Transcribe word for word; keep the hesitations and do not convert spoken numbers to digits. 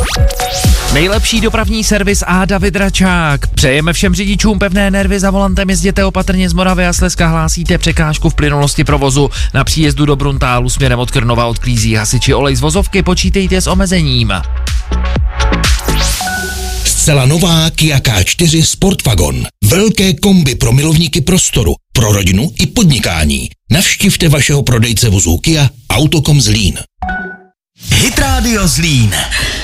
Nejlepší dopravní servis a David Račák. Přejeme všem řidičům pevné nervy, za volantem jezděte opatrně, z Moravy a Slezska hlásíte překážku v plynulosti provozu. Na příjezdu do Bruntálu směrem od Krnova odklízí hasiči olej z vozovky, počítejte s omezením. Zcela nová Kia K čtyři Sportwagon. Velké kombi pro milovníky prostoru, pro rodinu i podnikání. Navštivte vašeho prodejce vozů Kia Autokom Zlín. Hit Radio Zlín.